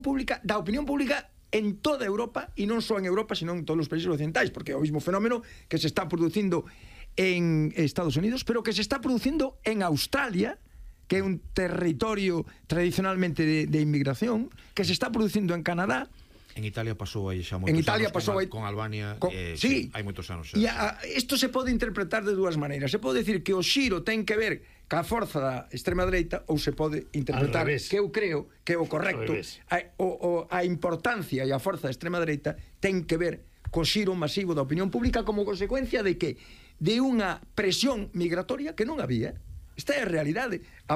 pública, da opinión pública en toda Europa, e non só en Europa, sino en todos os países occidentais, porque é o mismo fenómeno que se está producindo en Estados Unidos, pero que se está producindo en Australia, que é un territorio tradicionalmente de inmigración, que se está producindo en Canadá. En Italia pasou aí xa moitos anos con Albania, sí, hai moitos anos. E isto se pode interpretar de dúas maneiras. Se pode decir que o xiro ten que ver ca forza da extrema dereita, ou se pode interpretar que eu creo que é o correcto, a importancia e a forza da extrema dereita ten que ver co xiro masivo da opinión pública como consecuencia de que de unha presión migratoria que non había. Esta é a realidade.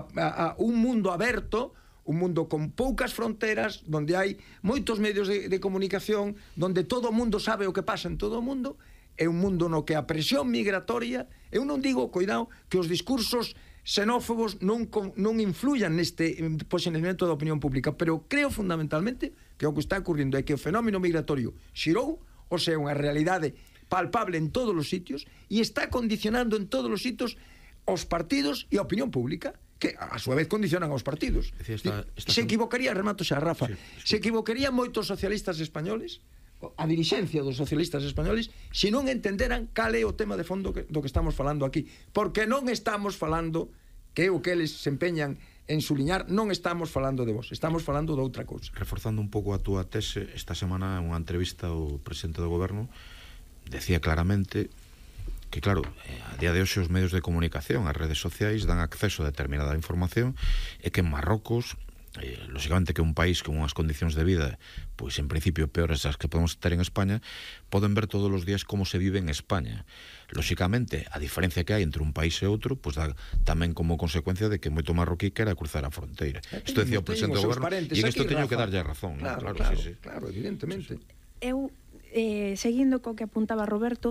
Un mundo aberto, un mundo con poucas fronteras, donde hai moitos medios de comunicación, donde todo o mundo sabe o que pasa en todo o mundo, é un mundo no que a presión migratoria, eu non digo, cuidado, que os discursos xenófobos non influyan neste posicionamento da opinión pública, pero creo fundamentalmente que o que está ocurrindo é que o fenómeno migratorio xirou, ou sea, unha realidade palpable en todos os sitios, e está condicionando en todos os sitios os partidos e a opinión pública, que a súa vez condicionan aos partidos. Se equivocaría, remato xa, Rafa, se equivocarían moitos socialistas españoles, a dirixencia dos socialistas españoles, se non entenderan cal é o tema de fondo do que estamos falando aquí, porque non estamos falando, que é o que eles se empeñan en suliñar, non estamos falando de vos, estamos falando de outra cousa. Reforzando un pouco a túa tese, esta semana en unha entrevista o presidente do goberno decía claramente que, claro, a día de hoxe os medios de comunicación, as redes sociais dan acceso a determinada información, e que en Marrocos, lógicamente que un país con unhas condicións de vida pois en principio peores das que podemos ter en España, poden ver todos os días como se vive en España. Lógicamente, a diferencia que hai entre un país e outro, pois dá tamén como consecuencia de que moito marroquí quera cruzar a fronteira. Isto decía o presidente do goberno, e en isto teño que darlle a razón. Claro, evidentemente. Eu, seguindo co que apuntaba Roberto,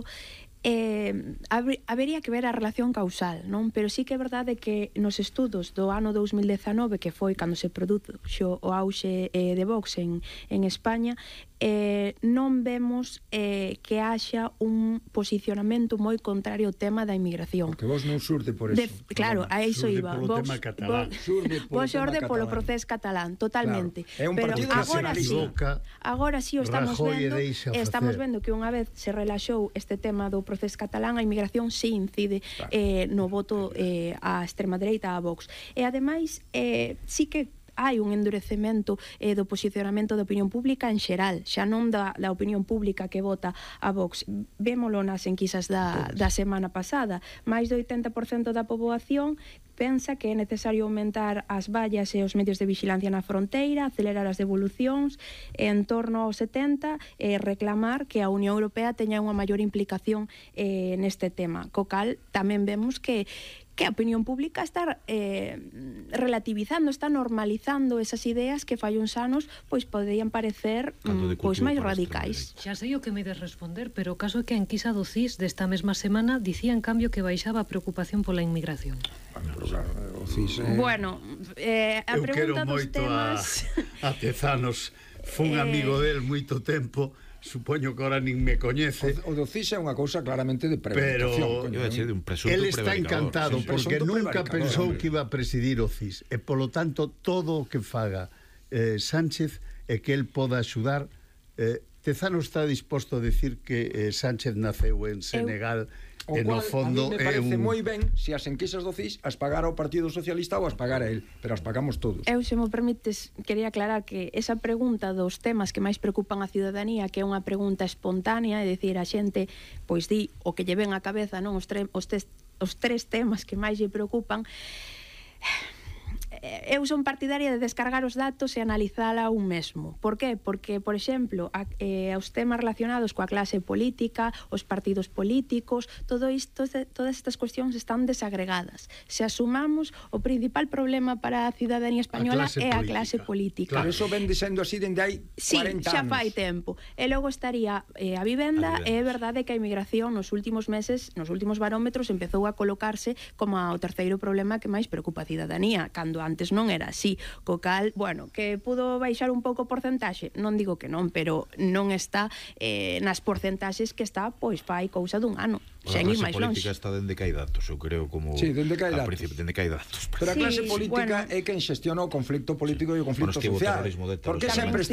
habería que ver a relación causal, non? Pero sí que é verdade que nos estudos do ano 2019, que foi cando se produxo o auxe de Vox en España, non vemos que haxa un posicionamento moi contrario ao tema da inmigración. Porque vos non surde por eso. Claro, a iso iba. Vos xorde polo proceso catalán, totalmente. É un partido nacionalista. Agora sí o estamos vendo, vendo que unha vez se relaxou este tema do proceso catalán, a inmigración sí incide no voto á extrema dereita, a Vox. E ademais, sí que hai un endurecemento do posicionamento da opinión pública en xeral, xa non da opinión pública que vota a Vox. Vémolo nas enquisas da semana pasada. Máis do 80% da poboación pensa que é necesario aumentar as vallas e os medios de vigilancia na fronteira, acelerar as devolucións, en torno ao 70%, reclamar que a Unión Europea teña unha maior implicación neste tema. Co cal tamén vemos que a opinión pública está relativizando, está normalizando esas ideas que fai uns anos pois poderían parecer pois máis radicais. Xa sei o que me ides responder, pero o caso é que a enquisa do CIS desta mesma semana dicía en cambio que baixaba a preocupación pola inmigración. Bueno, a pregunta dos temas... a Tezanos, fun amigo del moito tempo, supoño que ahora nin me coñece. O do CIS é unha cousa claramente de prevaricación. Pero él está encantado porque nunca pensou que iba a presidir o CIS, e polo tanto todo o que faga Sánchez e que él poda axudar. Tezano está disposto a decir que Sánchez naceu en Senegal, e no fondo me parece moi ben se as enquisas do CIS as pagara o Partido Socialista ou as pagara el, pero as pagamos todos. Eu, se me permites, quería aclarar que esa pregunta dos temas que máis preocupan a ciudadanía, que é unha pregunta espontánea, é dicir, a xente pois di o que lle ven á cabeza, non os tres temas que máis lle preocupan. Eu son partidaria de descargar os datos e analizala un mesmo. Por qué? Porque, por exemplo, os temas relacionados coa clase política, os partidos políticos, todo isto, todas estas cuestións están desagregadas. Se asumamos, o principal problema para a ciudadanía española é a clase política. Claro, eso ven sendo así dende hai 40 anos. Sí, xa fai tempo. E logo estaría a vivenda, e é verdade que a inmigración nos últimos meses, nos últimos barómetros, empezou a colocarse como o terceiro problema que máis preocupa a ciudadanía, cando antes antes non era así, co cal, bueno, que pudo baixar un pouco o porcentaxe, non digo que non, pero non está nas porcentaxes que está, pois, fai cousa dun ano. A clase política está dende que hai datos, eu creo, como dende que hai datos. Pero a clase política é quen xestiona o conflicto político e o conflicto social. Porque sempre